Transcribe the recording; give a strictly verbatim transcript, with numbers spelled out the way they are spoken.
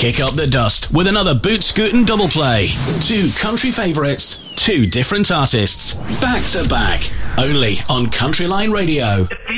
kick up the dust with another Boot Scootin' double play. Two country favourites, two different artists, back to back, only on Country Line Radio.